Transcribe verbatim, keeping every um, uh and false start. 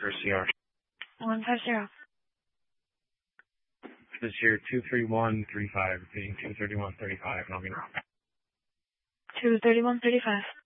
for C R. one five zero. This here, two three one three five, repeating two thirty-one thirty-five, and I'll be two thirty-one thirty-five.